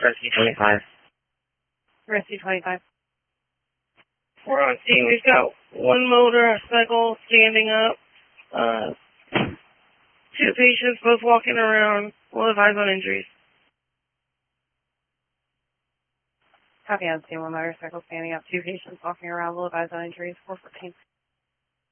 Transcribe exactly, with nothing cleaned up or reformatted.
Rescue twenty-five. Rescue twenty-five. We're on scene. We've got one motorcycle standing up. Uh, two patients both walking around. We'll advise on injuries. Copy on scene. One motorcycle standing up. Two patients walking around. We'll advise on injuries. four fourteen.